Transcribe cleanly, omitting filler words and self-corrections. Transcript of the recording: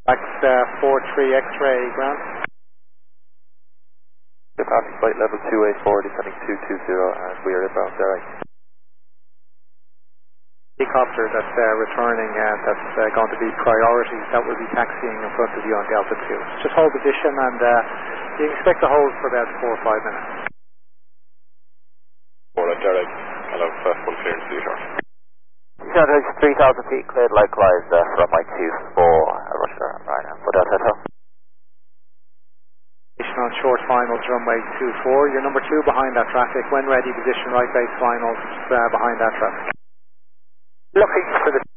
Max 43 X-ray ground. Passing flight level 284, descending 220, and we are inbound there. Helicopter that's returning, that's going to be priority, that will be taxiing in front of you on Delta 2. Just hold position, and you can expect to hold for about 4 or 5 minutes. Alright, Derek. Hello, full clearance to you, sir. 3,000 feet cleared, likewise runway 24, Roger, right now for Delta Hotel. On short finals, runway 24, you're number 2 behind that traffic. When ready, position right base finals behind that traffic. Looking for the